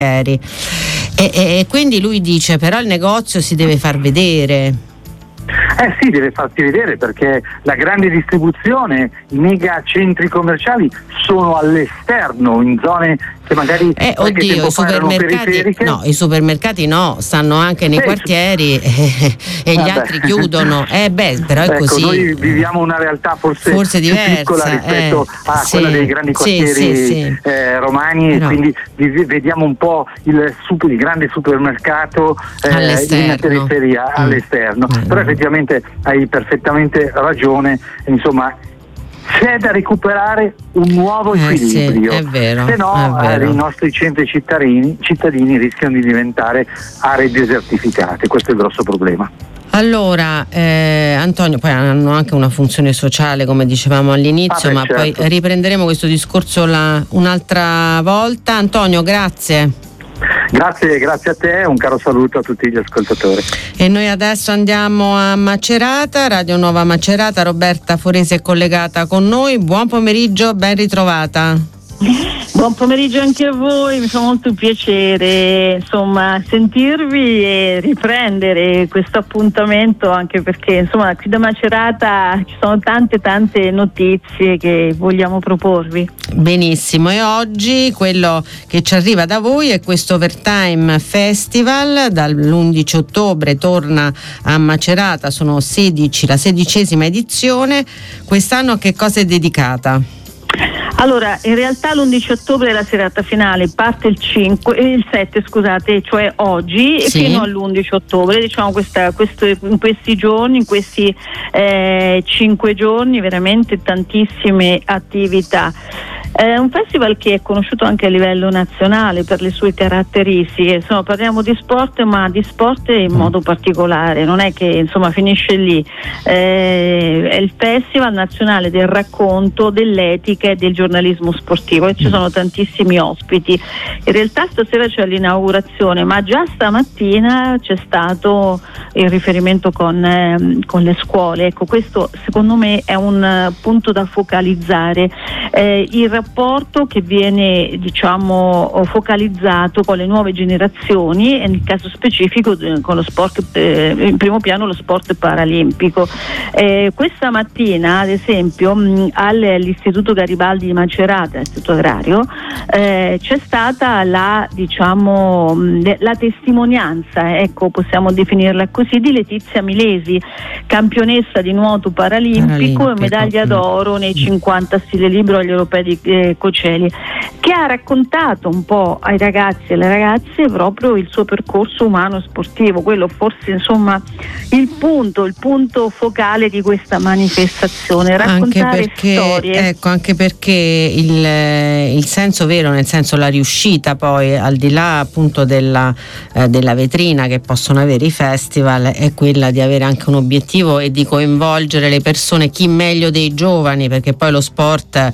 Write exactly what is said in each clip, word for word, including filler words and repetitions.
E, e, e quindi lui dice però il negozio si deve far vedere. Eh sì, deve farsi vedere, perché la grande distribuzione, i mega centri commerciali sono all'esterno, in zone che magari eh, oddio, i supermercati no, i supermercati no, stanno anche nei eh, quartieri eh, e gli altri chiudono. Eh beh, però è ecco, così. Noi viviamo una realtà forse, forse più diversa, piccola rispetto eh, a sì, quella dei grandi quartieri sì, sì, sì. Eh, romani, però, e quindi vediamo un po' il, super, il grande supermercato eh, in periferia, mm. all'esterno. Mm. Però effettivamente hai perfettamente ragione, insomma c'è da recuperare un nuovo eh equilibrio, sì, è vero, se no è vero. Eh, i nostri centri cittadini, cittadini rischiano di diventare aree desertificate, questo è il grosso problema. Allora eh, Antonio, poi hanno anche una funzione sociale come dicevamo all'inizio, ah, beh, ma certo. Poi riprenderemo questo discorso la, un'altra volta. Antonio, grazie. Grazie, grazie a te, un caro saluto a tutti gli ascoltatori. E noi adesso andiamo a Macerata, Radio Nuova Macerata, Roberta Foresi è collegata con noi, buon pomeriggio, ben ritrovata. Buon pomeriggio anche a voi, mi fa molto piacere insomma sentirvi e riprendere questo appuntamento, anche perché insomma qui da Macerata ci sono tante tante notizie che vogliamo proporvi. Benissimo, e oggi quello che ci arriva da voi è questo Overtime Festival, dall'undici ottobre torna a Macerata, sono sedici, la sedicesima edizione, quest'anno a che cosa è dedicata? Allora, in realtà l'undici ottobre è la serata finale, parte il cinque, il sette scusate, cioè oggi, sì. Fino all'undici ottobre, diciamo questa, questo, in questi giorni, in questi eh, cinque giorni, veramente tantissime attività. È un festival che è conosciuto anche a livello nazionale per le sue caratteristiche, insomma parliamo di sport, ma di sport in modo particolare, non è che insomma finisce lì, eh, è il Festival Nazionale del Racconto, dell'Etica e del Giornalismo Sportivo e ci sono tantissimi ospiti. In realtà stasera c'è l'inaugurazione, ma già stamattina c'è stato il riferimento con, eh, con le scuole, ecco questo secondo me è un uh, punto da focalizzare, eh, il rapporto che viene diciamo focalizzato con le nuove generazioni e nel caso specifico con lo sport, eh, in primo piano lo sport paralimpico. Eh, questa mattina ad esempio mh, all'Istituto Garibaldi di Macerata, Istituto Agrario, eh, c'è stata la diciamo mh, la testimonianza, ecco possiamo definirla così, di Letizia Milesi, campionessa di nuoto paralimpico, paralimpico e medaglia d'oro nei cinquanta stile libero agli europei di eh, Coceli, che ha raccontato un po' ai ragazzi e alle ragazze proprio il suo percorso umano e sportivo, quello forse insomma il punto, il punto focale di questa manifestazione, raccontare anche perché, storie. Ecco, anche perché il, il senso vero, nel senso la riuscita poi al di là appunto della, eh, della vetrina che possono avere i festival è quella di avere anche un obiettivo e di coinvolgere le persone, chi meglio dei giovani, perché poi lo sport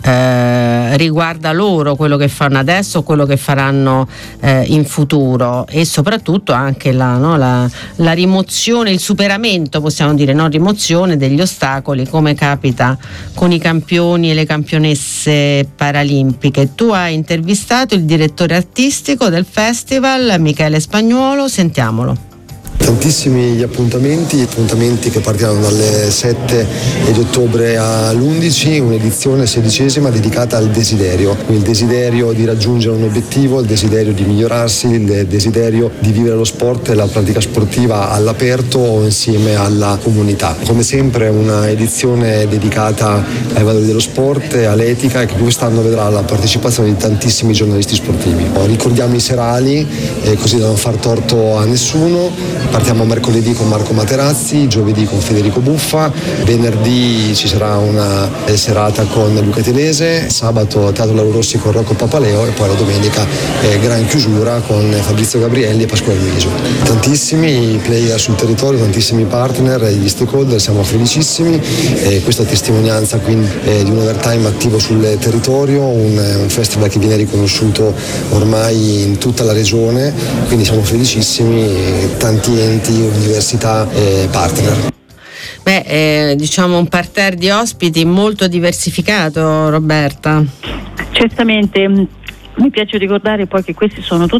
eh, riguarda loro, quello che fanno adesso, quello che faranno eh, in futuro, e soprattutto anche la, no, la, la rimozione, il superamento, possiamo dire, non rimozione degli ostacoli, come capita con i campioni e le campionesse paralimpiche. Tu hai intervistato il direttore artistico del festival, Michele Spagnuolo, sentiamolo. Tantissimi gli appuntamenti, appuntamenti che partiranno dalle sette di ottobre all'undici, un'edizione sedicesima dedicata al desiderio, il desiderio di raggiungere un obiettivo, il desiderio di migliorarsi, il desiderio di vivere lo sport e la pratica sportiva all'aperto o insieme alla comunità. Come sempre una edizione dedicata ai valori dello sport e all'etica, e che quest'anno vedrà la partecipazione di tantissimi giornalisti sportivi. Ricordiamo i serali, eh, così da non far torto a nessuno. Partiamo mercoledì con Marco Materazzi, giovedì con Federico Buffa, venerdì ci sarà una serata con Luca Telese, sabato Teatro Lauro Rossi con Rocco Papaleo e poi la domenica eh, gran chiusura con Fabrizio Gabrielli e Pasquale Luiso. Tantissimi player sul territorio, tantissimi partner, gli stakeholder, siamo felicissimi. Eh, questa testimonianza quindi eh, di un overtime attivo sul territorio, un, un festival che viene riconosciuto ormai in tutta la regione, quindi siamo felicissimi, tanti enti, università e partner. Beh, eh, diciamo un parterre di ospiti molto diversificato, Roberta. Certamente. Mi piace ricordare poi che questi sono tutti